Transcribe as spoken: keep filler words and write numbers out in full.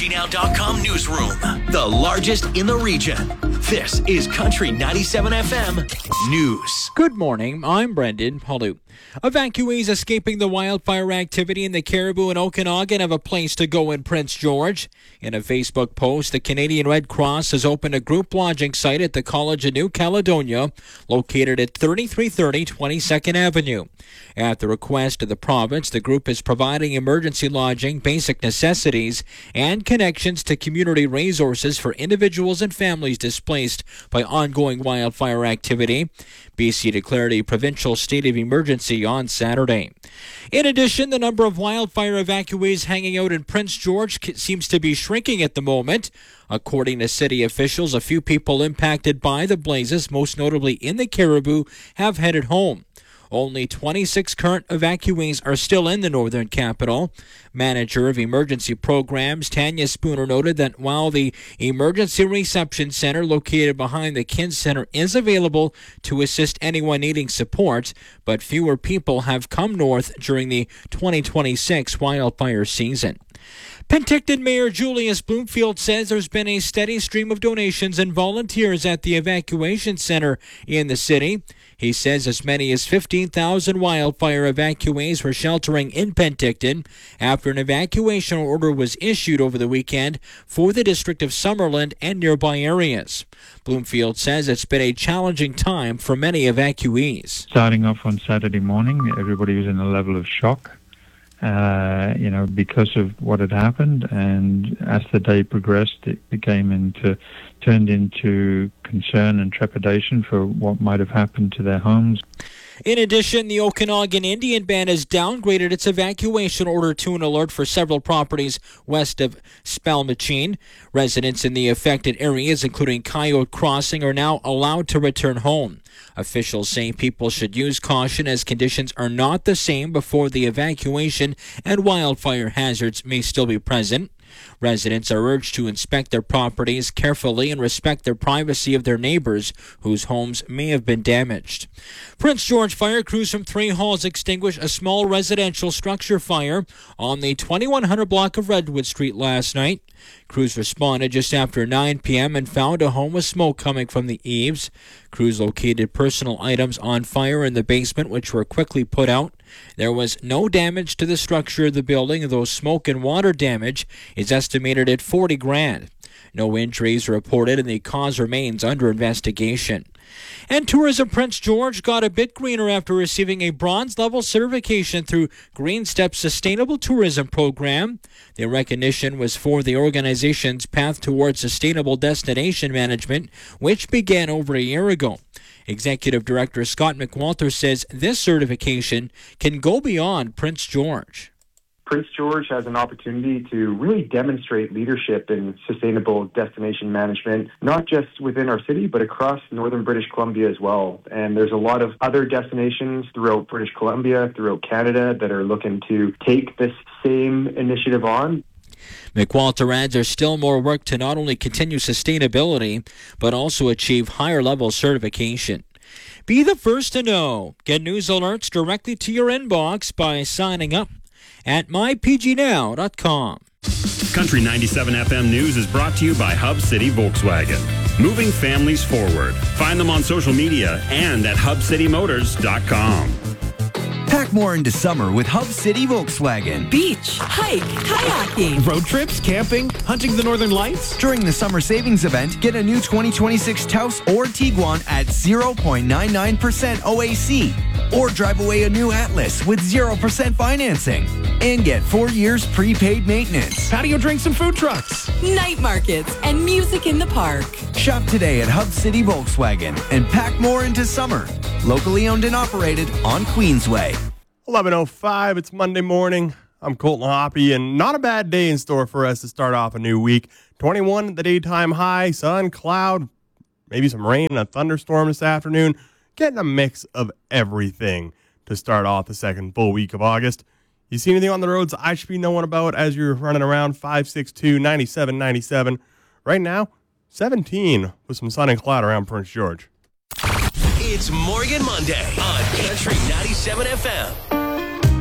G Now dot com newsroom, the largest in the region. This is Country ninety-seven F M News. Good morning, I'm Brendan Palu. Evacuees escaping the wildfire activity in the Caribou and Okanagan have a place to go in Prince George. In a Facebook post, the Canadian Red Cross has opened a group lodging site at the College of New Caledonia, located at thirty-three thirty twenty-second Avenue. At the request of the province, the group is providing emergency lodging, basic necessities, and connections to community resources for individuals and families displaced by ongoing wildfire activity. B C declared a provincial state of emergency on Saturday. In addition, the number of wildfire evacuees hanging out in Prince George seems to be shrinking at the moment. According to city officials, a few people impacted by the blazes, most notably in the Caribou, have headed home. Only twenty-six current evacuees are still in the northern capital. Manager of Emergency Programs Tanya Spooner noted that while the Emergency Reception Center located behind the Kin Center is available to assist anyone needing support, but fewer people have come north during the twenty twenty-six wildfire season. Penticton Mayor Julius Bloomfield says there's been a steady stream of donations and volunteers at the evacuation center in the city. He says as many as fifteen thousand wildfire evacuees were sheltering in Penticton after an evacuation order was issued over the weekend for the district of Summerland and nearby areas. Bloomfield says it's been a challenging time for many evacuees. Starting off on Saturday morning, everybody was in a level of shock. Uh, you know, because of what had happened, and as the day progressed, it became into turned into concern and trepidation for what might have happened to their homes. In addition, the Okanagan Indian Band has downgraded its evacuation order to an alert for several properties west of Spalmachine. Residents in the affected areas, including Coyote Crossing, are now allowed to return home. Officials say people should use caution as conditions are not the same before the evacuation and wildfire hazards may still be present. Residents are urged to inspect their properties carefully and respect the privacy of their neighbors whose homes may have been damaged. Prince George fire crews from Three Halls extinguished a small residential structure fire on the twenty-one hundred block of Redwood Street last night. Crews responded just after nine p.m. and found a home with smoke coming from the eaves. Crews located personal items on fire in the basement, which were quickly put out. There was no damage to the structure of the building, though smoke and water damage is estimated at forty grand. No injuries reported, and the cause remains under investigation. And Tourism Prince George got a bit greener after receiving a bronze-level certification through Green Step Sustainable Tourism Program. The recognition was for the organization's path towards sustainable destination management, which began over a year ago. Executive Director Scott McWalter says this certification can go beyond Prince George. Prince George has an opportunity to really demonstrate leadership in sustainable destination management, not just within our city, but across northern British Columbia as well. And there's a lot of other destinations throughout British Columbia, throughout Canada, that are looking to take this same initiative on. McWalter adds there's still more work to not only continue sustainability, but also achieve higher-level certification. Be the first to know. Get news alerts directly to your inbox by signing up at my p g now dot com. Country ninety-seven F M News is brought to you by Hub City Volkswagen. Moving families forward. Find them on social media and at hub city motors dot com. Pack more into summer with Hub City Volkswagen. Beach, hike, kayaking. Road trips, camping, hunting the northern lights. During the summer savings event, get a new twenty twenty-six Taos or Tiguan at zero point nine nine percent O A C. Or drive away a new Atlas with zero percent financing. And get four years prepaid maintenance. Patio drinks and food trucks. Night markets and music in the park. Shop today at Hub City Volkswagen and pack more into summer. Locally owned and operated on Queensway. eleven oh five, it's Monday morning. I'm Colton Hoppy, and not a bad day in store for us to start off a new week. twenty-one at the daytime high, sun, cloud, maybe some rain and a thunderstorm this afternoon. Getting a mix of everything to start off the second full week of August. You see anything on the roads I should be knowing about as you're running around? Five six two, nine seven nine seven. Right now, seventeen with some sun and cloud around Prince George. It's Morgan Monday on Country ninety-seven F M.